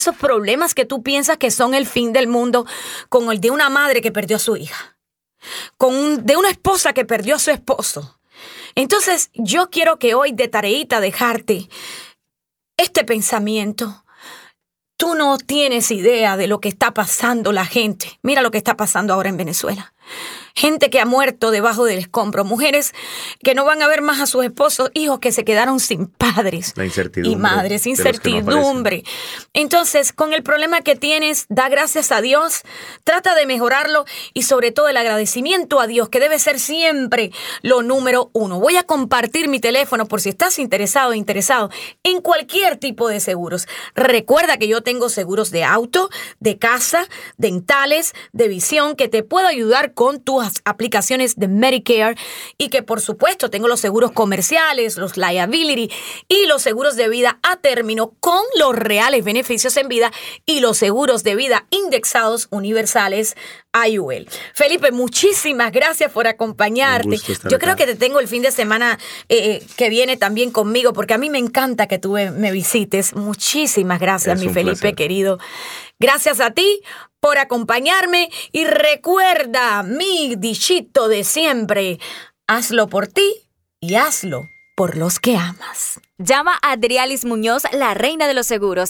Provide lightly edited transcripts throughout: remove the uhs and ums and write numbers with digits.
esos problemas que tú piensas que son el fin del mundo, con el de una madre que perdió a su hija, de una esposa que perdió a su esposo. Entonces, yo quiero que hoy de tareita dejarte este pensamiento. Tú no tienes idea de lo que está pasando la gente. Mira lo que está pasando ahora en Venezuela. Gente que ha muerto debajo del escombro. Mujeres que no van a ver más a sus esposos. Hijos que se quedaron sin padres. La incertidumbre. Y madres. Incertidumbre. Entonces, con el problema que tienes, da gracias a Dios. Trata de mejorarlo. Y sobre todo el agradecimiento a Dios, que debe ser siempre lo número uno. Voy a compartir mi teléfono por si estás interesado en cualquier tipo de seguros. Recuerda que yo tengo seguros de auto, de casa, dentales, de visión, que te puedo ayudar con tus aplicaciones de Medicare, y que por supuesto tengo los seguros comerciales, los liability y los seguros de vida a término con los reales beneficios en vida y los seguros de vida indexados universales IUL. Felipe, muchísimas gracias por acompañarte. Yo creo que te tengo el fin de semana que viene también conmigo, porque a mí me encanta que tú me visites. Muchísimas gracias, mi Felipe placer, querido. Gracias a ti por acompañarme, y recuerda mi dichito de siempre: hazlo por ti y hazlo por los que amas. Llama a Adrialis Muñoz, la reina de los seguros,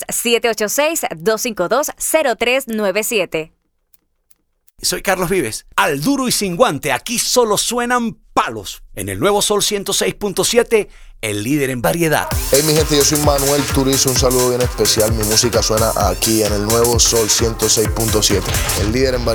786-252-0397. Soy Carlos Vives. Al duro y sin guante, aquí solo suenan palos. En el nuevo Sol 106.7, el líder en variedad. Hey, mi gente, yo soy Manuel Turizo. Un saludo bien especial. Mi música suena aquí en el nuevo Sol 106.7, el líder en variedad.